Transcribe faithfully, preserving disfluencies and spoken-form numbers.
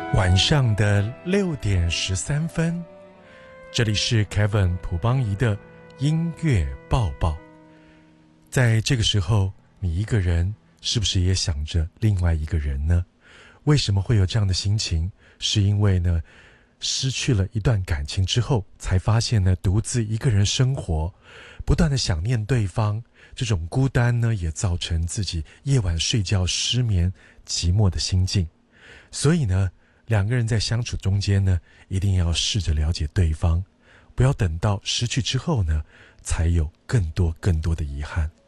晚上的六点十三分，这里是 Kevin 朴邦仪的音乐报报。在这个时候，你一个人是不是也想着另外一个人呢？为什么会有这样的心情？是因为呢，失去了一段感情之后，才发现呢，独自一个人生活，不断的想念对方，这种孤单呢，也造成自己夜晚睡觉失眠、寂寞的心境。所以呢，两个人在相处中间呢，一定要试着了解对方，不要等到失去之后呢，才有更多更多的遗憾。